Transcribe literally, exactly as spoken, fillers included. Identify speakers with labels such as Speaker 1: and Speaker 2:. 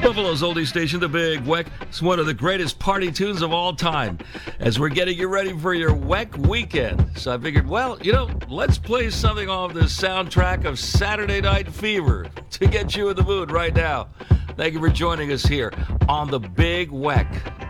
Speaker 1: Buffalo's oldie station, The Big Weck. It's one of the greatest party tunes of all time. As we're getting you ready for your Weck weekend. So I figured, well, you know, let's play something off the soundtrack of Saturday Night Fever to get you in the mood right now. Thank you for joining us here on The Big Weck.